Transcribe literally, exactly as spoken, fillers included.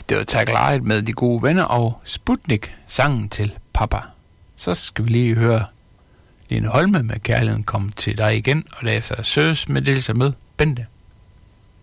Det var Tackle med De Gode Venner og Sputnik, sangen til Papa. Så skal vi lige høre Lene Holme med Kærligheden kommer til dig igen, og derefter Søs meddelelser med Bente.